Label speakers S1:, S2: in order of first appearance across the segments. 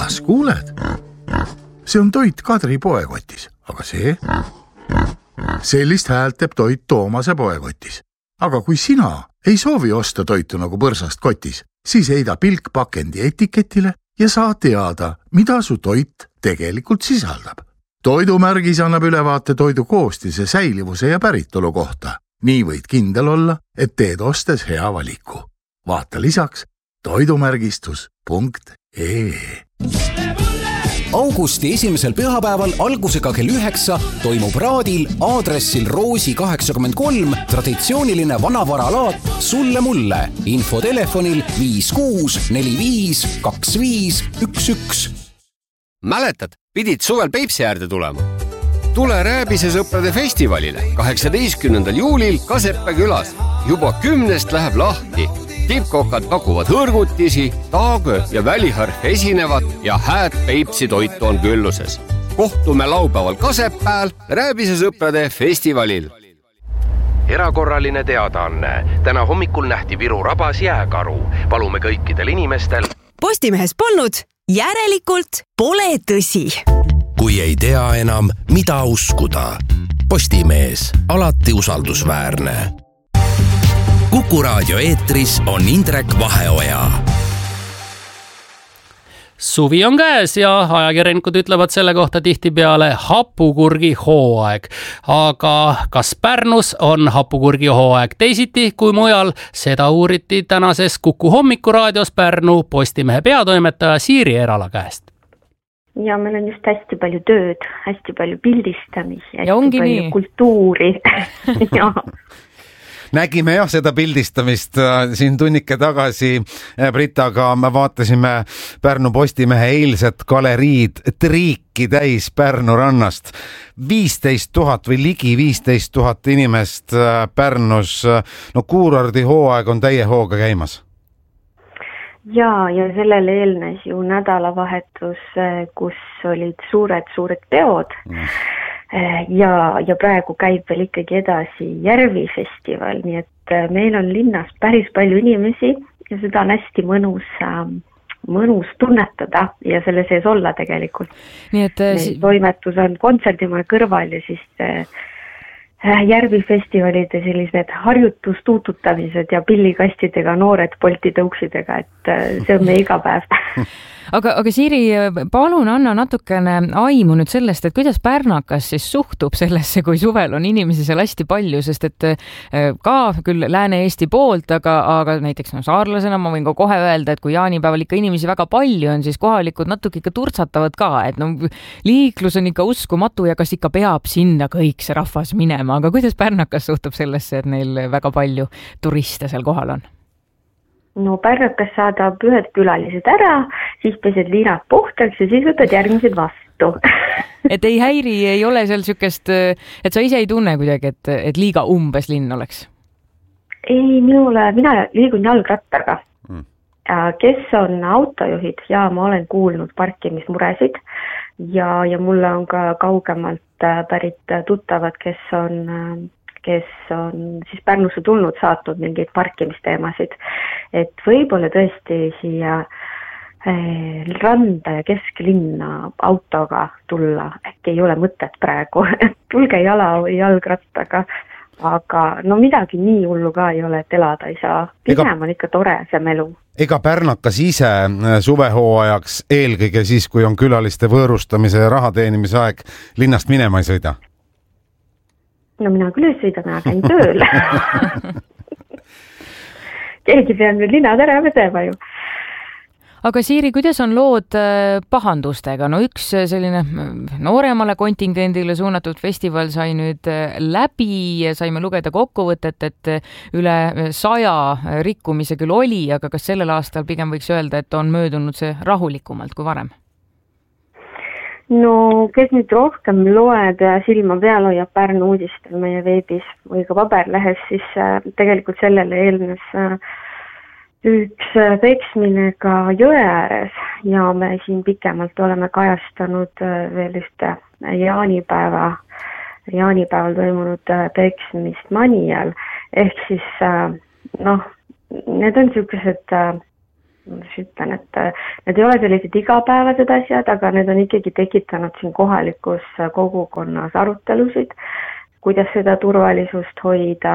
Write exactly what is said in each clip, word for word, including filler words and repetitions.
S1: kas kuuled? See on toit Kadri poekotis, aga see? Sellist häält teeb toit Toomase poekotis. Aga kui sina ei soovi osta toitu nagu põrsast kotis, siis heida pilk pakendi etiketile ja saa teada, mida su toit tegelikult sisaldab. Toidumärgis annab ülevaate toidu koostise, säilivuse ja päritolu kohta. Nii võid kindel olla, et teed ostes hea valiku. Vaata lisaks toidumärgistus punkt ee.
S2: Augusti esimesel pühapäeval algusega kell üheksa toimub Raadil aadressil Roosi kaheksakümmend kolm traditsiooniline vanavaralaat Sulle mulle. Info telefonil viis kuus neli viis kaks viis üks üks.
S3: Mäletad, pidid suvel Peipsi äärde tulema? Tule Rääbise sõprade festivalile kaheksateistkümnendal juulil Kaseppe külas. Juba kümnest läheb lahti. Tippkokad pakuvad hõrgutisi, taagö ja väliharf esinevad ja hääd Peipsi toitu on külluses. Kohtume laupäeval Kasepääl Rääbise sõprade festivalil.
S4: Erakorraline teadaanne. Täna hommikul nähti Viru rabas jääkaru. Palume kõikidel inimestel.
S5: Postimehes polnud, järelikult pole tõsi.
S6: Kui ei tea enam, mida uskuda. Postimees, alati usaldusväärne. Kuku raadio eetris on Indrek Vaheoja.
S7: Suvi on käes ja ajakirjanikud ütlevad selle kohta tihtipeale hapukurgi hooaeg. Aga kas Pärnus on hapukurgi hooaeg teisiti kui mujal? Seda uuriti tänases Kuku hommikuraadios Pärnu Postimehe peatoimetaja Siiri Erala käest.
S8: Ja meil on just hästi palju tööd, hästi palju pildistamisi, hästi
S9: ja ongi
S8: palju
S9: nii.
S8: kultuuri. Ja.
S10: Nägime jah seda pildistamist siin tunnike tagasi Britaga. Me vaatasime Pärnu Postimehe eilset galeriid triiki täis Pärnu rannast. viisteist tuhat või ligi viisteist tuhat inimest Pärnus. No kuurordi hooaeg on täie hooga käimas.
S8: Ja, ja sellele eelnes ju nädalavahetus, kus olid suured-suured teod. Mm. Ja, ja praegu käib veel ikkagi edasi Järvifestival, nii et meil on linnas päris palju inimesi ja seda on hästi mõnus, mõnus tunnetada ja selle sees olla tegelikult.
S9: Nii et
S8: si- toimetus on kontserdimaja kõrval ja siis Järvifestivalide sellised harjutustuututamised ja pillikastidega noored Bolti tõuksidega, et see on meie iga päev.
S9: Aga, aga Siiri, palun anna natukene aimu nüüd sellest, et kuidas pärnakas siis suhtub sellesse, kui suvel on inimesi seal hästi palju, sest et ka küll Lääne-Eesti poolt, aga, aga näiteks no, saarlasena ma võin ka kohe öelda, et kui jaanipäeval ikka inimesi väga palju on, siis kohalikud natuke ikka turtsatavad ka, et no, liiklus on ikka uskumatu ja kas ikka peab sinna kõik see rahvas minema, aga kuidas pärnakas suhtub sellesse, et neil väga palju turiste seal kohal on?
S8: No pärnakas saadab ühed külalised ära, siis pesed liinad puhtaks ja siis võtad järgmised vastu.
S9: Et ei häiri, ei ole seal sükest, et sa ise ei tunne kuidagi, et, et liiga umbes linn oleks?
S8: Ei, minule, mina liigun jalgrattaga. Mm. Kes on autojuhid ja ma olen kuulnud parkimismuresid ja, ja mulle on ka kaugemalt pärit tuttavad, kes on... kes on siis Pärnusse tulnud, saatnud mingeid parkimisteemasid. Et võib-olla tõesti siia randa ja kesklinna autoga tulla, äkki ei ole mõtet praegu. Tulge jala või jalgrattaga, aga no midagi nii hullu ka ei ole, et elada ei saa. Pigem on ikka tore see melu.
S10: Ega pärnakas ise suvehooajaks eelkõige siis, kui on külaliste võõrustamise ja raha teenimise aeg, linnast minema ei sõida?
S8: No mina küll ei sõida, mina käin tööl. Keegi peab nüüd linnad ära vedema ju.
S9: Aga Siiri, kuidas on lood pahandustega? No üks selline nooremale kontingendile suunatud festival sai nüüd läbi ja saime lugeda kokkuvõtet, et üle saja rikkumise küll oli, aga kas sellel aastal pigem võiks öelda, et on möödunud see rahulikumalt kui varem?
S8: No, kes nüüd rohkem loed ja silma peal hoiab Pärnu uudistel meie veebis või ka paberlehes, siis tegelikult sellele eelnes üks peksmine ka jõe ääres ja me siin pikemalt oleme kajastanud veel ühte jaanipäeva, jaanipäeval toimunud peksmist Manial. Ehk siis, noh, need on sellised ma ütlen, et need ei ole sellised igapäevased asjad, aga need on ikkagi tekitanud siin kohalikus kogukonnas arutelusid, kuidas seda turvalisust hoida.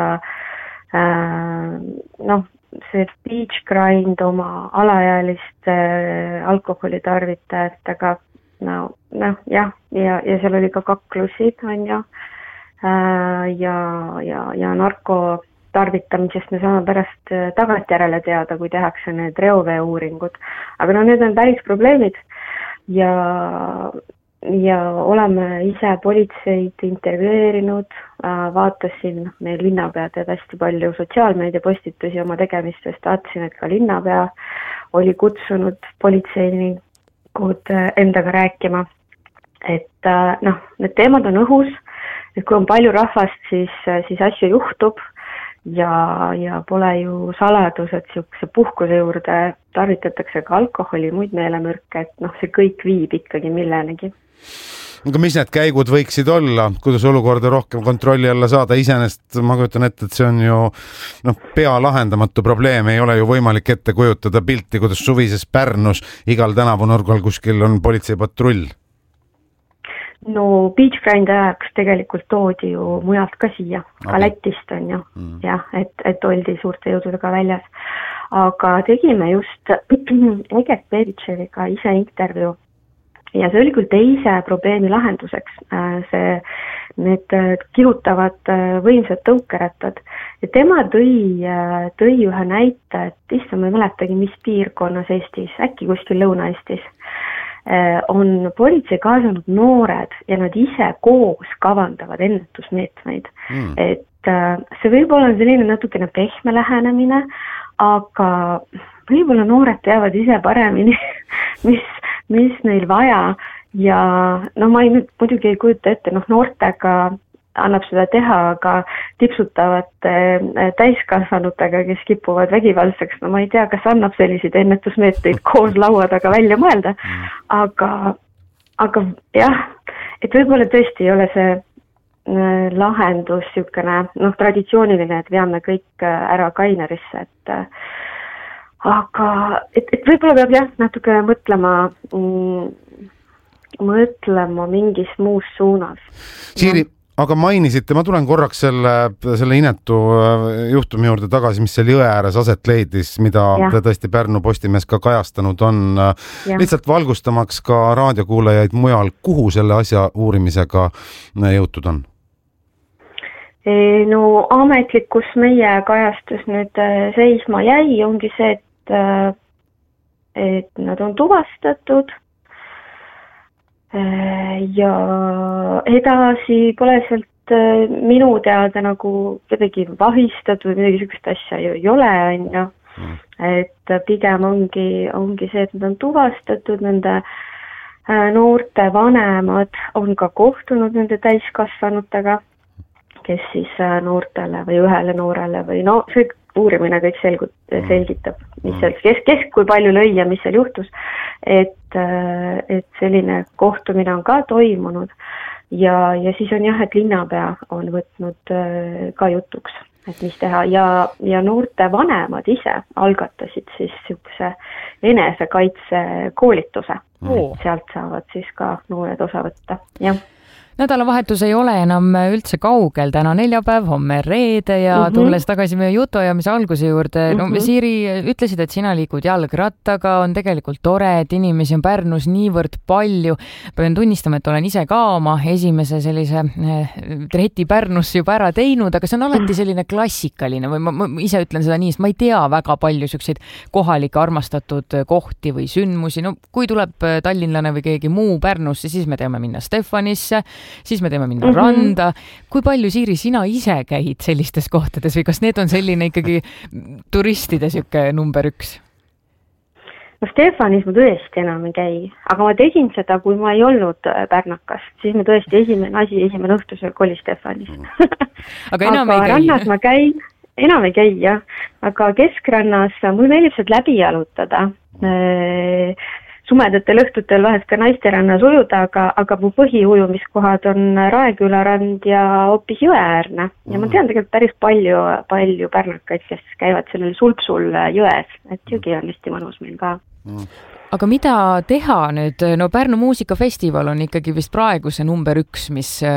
S8: Noh, see beach grind oma alaealiste alkoholitarvitajatega, no, noh, jah, ja, ja seal oli ka kaklusid, on ju, ja, ja, ja narko tarvitamisest me saame pärast tagantjärele teada, kui tehakse need reovee uuringud. Aga no need on päris probleemid ja, ja oleme ise politseid intervjueerinud, vaatasin, meil linnapea teeb hästi palju sotsiaalmeedia postitusi oma tegemistest, vaatasin, et ka linnapea oli kutsunud politseinikud endaga rääkima, et noh, need teemad on õhus, et kui on palju rahvast, siis, siis asju juhtub, ja, ja pole ju saladus, et siukse puhkuse juurde tarvitatakse ka alkoholi, muid meelemürke, et noh, see kõik viib ikkagi millenegi.
S10: Aga mis need käigud võiksid olla, kuidas olukorda rohkem kontrolli alla saada? Iseenest ma kujutan ette, et see on ju noh, pea lahendamatu probleem, ei ole ju võimalik ette kujutada pilti, kuidas suvises Pärnus igal tänavunurgal kuskil on politseipatrull.
S8: No beach grind ajaks tegelikult toodi ju mujalt ka siia, ka Lätist on ju, mm. jah, et, et oldi suurte jõududega väljas. Aga tegime just Eget Bevitševiga ise intervjuu ja see oli küll teise probleemi lahenduseks. See, need kihutavad võimsad tõukerattad ja tema tõi, tõi ühe näite, et issa ma ei mäletagi, mis piirkonnas Eestis, äkki kuskil Lõuna-Eestis, on politsei kaasanud noored ja nad ise koos kavandavad ennetusmeetmeid. Mm. Et see võib-olla on selline natukene pehme lähenemine, aga võib-olla noored teavad ise paremini, mis, mis neil vaja ja no ma ei nüüd muidugi ei kujuta ette, noh noortega annab seda teha, aga tipsutavate täiskasvanutega, kes kipuvad vägivaldseks, no ma ei tea, kas annab selliseid ennetusmeetmeid koos laua taga välja mõelda, aga, aga jah, et võib-olla tõesti ei ole see lahendus niisugune, noh, traditsiooniline, et veame kõik ära Kainerisse, et aga et, et võib-olla peab jah, natuke mõtlema mm, mõtlema mingis muus suunas.
S10: Siiri, aga mainisite, ma tulen korraks selle, selle inetu juhtumi juurde tagasi, mis seal jõe ääres aset leidis, mida ja. Tõesti Pärnu Postimees ka kajastanud on. Ja. Lihtsalt valgustamaks ka raadiokuulajaid mujal, kuhu selle asja uurimisega jõutud on?
S8: No ametlik, kus meie kajastus nüüd seisma jäi, ongi see, et, et nad on tuvastatud ja edasi pole sealt minu teada nagu kedagi vahistatud või midagi sellist asja ju ei ole, on ju. Et pigem ongi, ongi see, et nad on tuvastatud, nende noorte vanemad on ka kohtunud nende täiskasvanutega, kes siis noortele või ühele noorele või no see uurimine kõik selgut, selgitab, mis seal, kes, kes kui palju lõi ja mis seal juhtus, et, et selline kohtumine on ka toimunud ja, ja siis on jah, et linnapea on võtnud ka jutuks, et mis teha ja, ja noorte vanemad ise algatasid siis niisuguse enesekaitse koolituse, mm. sealt saavad siis ka noored osa võtta, jah.
S9: Nädalavahetus ei ole enam üldse kaugel, täna neljapäev, homme reede ja mm -hmm. tulles tagasi meie jutuajamise alguse juurde, no mm -hmm. Siiri, ütlesid, et sina liigud jalgrattaga, on tegelikult tore, et inimesi on Pärnus niivõrd palju. Pean tunnistama, et olen ise ka oma esimese sellise treti Pärnusse juba ära teinud, aga see on alati selline klassikaline või ma, ma ise ütlen seda nii, sest ma ei tea väga palju selliseid kohalikke armastatud kohti või sündmusi. No kui tuleb tallinlane või keegi muu Pärnusse, siis me teame minna Stefanisse, siis me teeme minna mm -hmm. randa. Kui palju, Siiri, sina ise käid sellistes kohtades või kas need on selline ikkagi turistide siuke number üks?
S8: No Stefanis ma tõesti enam ei käi, aga ma tegin seda, kui ma ei olnud pärnakas, siis ma tõesti esimene asi, esimene õhtusöök oli Stefanis.
S9: aga enam
S8: aga
S9: ei käi?
S8: Rannas ma käin, enam ei käi jah, aga keskrannas mul meeldib sealt läbi jalutada. sumedatel õhtutel vahest ka naisterannas ujuda, aga, aga mu põhiujumiskohad on Raeküla rand ja hoopis Jõeäärne. Ja ma tean tegelikult päris palju, palju pärnakaid, kes käivad sellel sulpsul jões, et jõgi on hästi mõnus meil ka.
S9: Aga mida teha nüüd? No Pärnu muusikafestival on ikkagi vist praegu see number üks, mis